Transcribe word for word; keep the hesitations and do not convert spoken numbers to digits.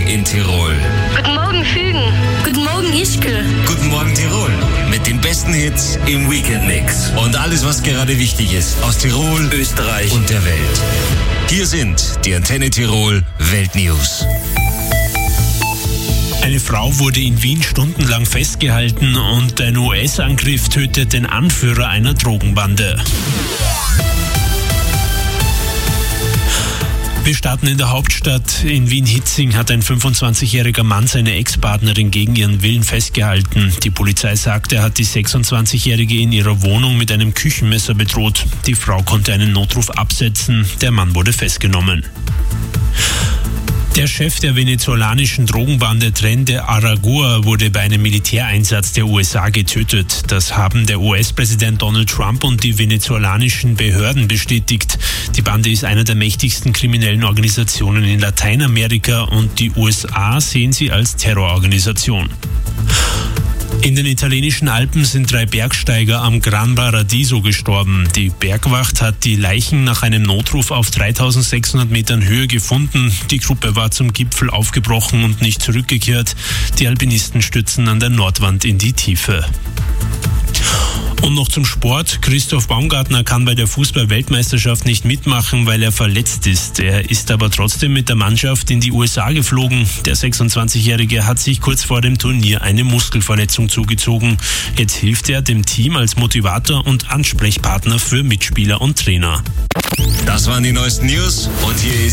in Tirol. Guten Morgen, Fügen. Guten Morgen, Ischgl. Guten Morgen, Tirol. Mit den besten Hits im Weekend-Mix. Und alles, was gerade wichtig ist aus Tirol, Österreich und der Welt. Hier sind die Antenne Tirol Weltnews. Eine Frau wurde in Wien stundenlang festgehalten und ein U S-Angriff tötet den Anführer einer Drogenbande. Wir starten in der Hauptstadt. In Wien-Hietzing hat ein fünfundzwanzigjähriger Mann seine Ex-Partnerin gegen ihren Willen festgehalten. Die Polizei sagte, er hat die sechsundzwanzigjährige in ihrer Wohnung mit einem Küchenmesser bedroht. Die Frau konnte einen Notruf absetzen. Der Mann wurde festgenommen. Der Chef der venezolanischen Drogenbande Tren de Aragua wurde bei einem Militäreinsatz der U S A getötet. Das haben der U S-Präsident Donald Trump und die venezolanischen Behörden bestätigt. Die Bande ist einer der mächtigsten kriminellen Organisationen in Lateinamerika und die U S A sehen sie als Terrororganisation. In den italienischen Alpen sind drei Bergsteiger am Gran Paradiso gestorben. Die Bergwacht hat die Leichen nach einem Notruf auf dreitausendsechshundert Metern Höhe gefunden. Die Gruppe war zum Gipfel aufgebrochen und nicht zurückgekehrt. Die Alpinisten stützen an der Nordwand in die Tiefe. Und noch zum Sport. Christoph Baumgartner kann bei der Fußball-Weltmeisterschaft nicht mitmachen, weil er verletzt ist. Er ist aber trotzdem mit der Mannschaft in die U S A geflogen. Der sechsundzwanzigjährige hat sich kurz vor dem Turnier eine Muskelverletzung zugezogen. Jetzt hilft er dem Team als Motivator und Ansprechpartner für Mitspieler und Trainer. Das waren die neuesten News und hier ist